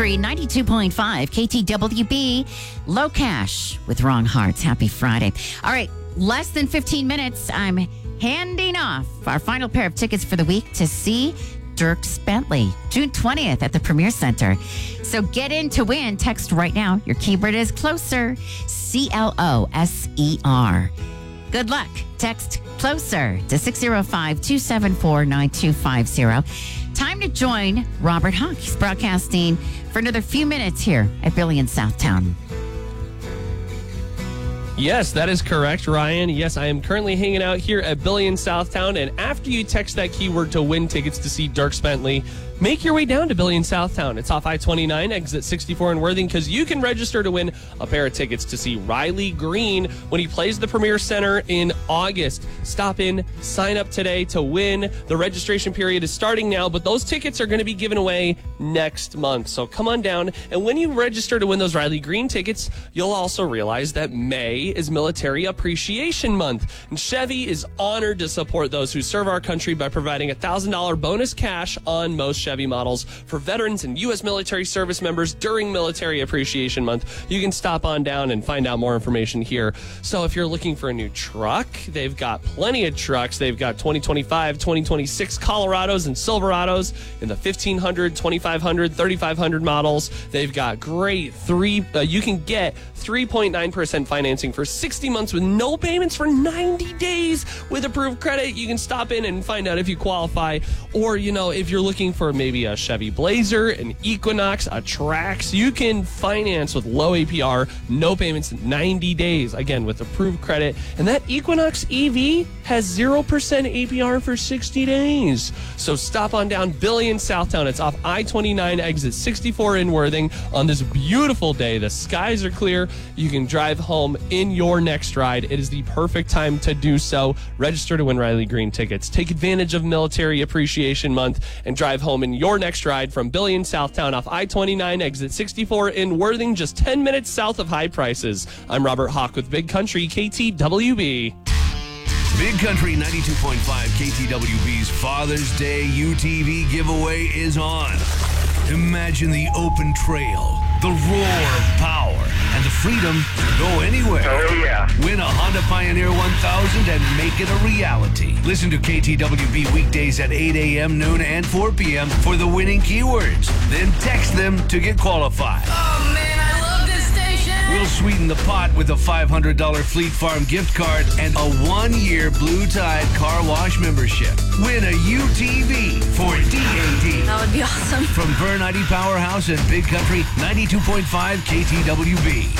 Country 92.5 KTWB. Low Cash with Wrong Hearts. Happy Friday. All right, less than 15 minutes. I'm handing off our final pair of tickets for the week to see Dierks Bentley, June 20th at the Premier Center. So get in to win. Text right now. Your keyword is closer. CLOSER. Good luck. Text closer to 605-274-9250. Time to join Robert Hawk. He's broadcasting for another few minutes here at Billy in Southtown. Yes, that is correct, Ryan. Yes, I am currently hanging out here at Billy in Southtown, and after you text that keyword to win tickets to see Dierks Bentley, make your way down to Billy in Southtown. It's off I-29, exit 64 in Worthing, because you can register to win a pair of tickets to see Riley Green when he plays the Premier Center in August. Stop in, sign up today to win. The registration period is starting now, but those tickets are going to be given away next month. So come on down, and when you register to win those Riley Green tickets, you'll also realize that May is Military Appreciation Month, and Chevy is honored to support those who serve our country by providing $1,000 bonus cash on most Chevy models for veterans and U.S. military service members during Military Appreciation Month. You can stop on down and find out more information here. So if you're looking for a new truck, they've got plenty of trucks. They've got 2025, 2026 Colorados and Silverados in the 1500, 2500, 3500 models. They've got great you can get 3.9% financing for 60 months with no payments for 90 days with approved credit. You can stop in and find out if you qualify. Or, if you're looking for maybe a Chevy Blazer, an Equinox, a Trax, you can finance with low APR, no payments, 90 days, again, with approved credit. And that Equinox EV has 0% APR for 60 days. So stop on down Billy in Southtown. It's off I-29, exit 64 in Worthing on this beautiful day. The skies are clear. You can drive home in your next ride. It is the perfect time to do so. Register to win Riley Green tickets. Take advantage of Military Appreciation Month and drive home in your next ride from Billy in Southtown off I-29, exit 64 in Worthing, just 10 minutes south of high prices. I'm Robert Hawk with Big Country KTWB. Big Country 92.5 KTWB's Father's Day UTV giveaway is on. Imagine the open trail, the roar of power, and the freedom to go anywhere. Oh, yeah. Win a Honda Pioneer 1000 and make it a reality. Listen to KTWB weekdays at 8 a.m., noon, and 4 p.m. for the winning keywords. Then text them to get qualified. Oh, man, I love this station. We'll sweeten the pot with a $500 Fleet Farm gift card and a 1-year Blue Tide car wash membership. Win a UTV for DAD. That would be awesome. From Vern ID Powerhouse and Big Country 92.5 KTWB.